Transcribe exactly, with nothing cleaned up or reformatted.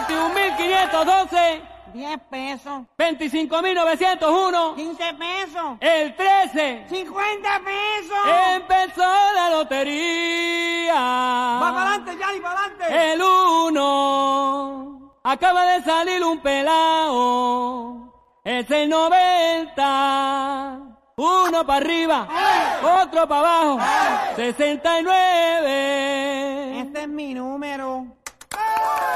veintiún mil quinientos doce. diez pesos. veinticinco mil novecientos uno. quince pesos. El trece. cincuenta pesos. Empezó la lotería. Va para adelante, Yanni, para adelante. El uno. Acaba de salir un pelao. Es el noventa. Uno para arriba. Otro para abajo. sesenta y nueve. Este es mi número.